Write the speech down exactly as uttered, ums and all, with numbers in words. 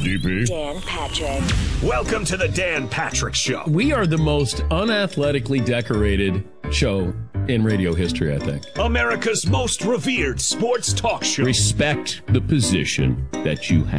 D P? Dan Patrick. Welcome to the Dan Patrick Show. We are the most unathletically decorated show in radio history, I think. America's most revered sports talk show. Respect the position that you have.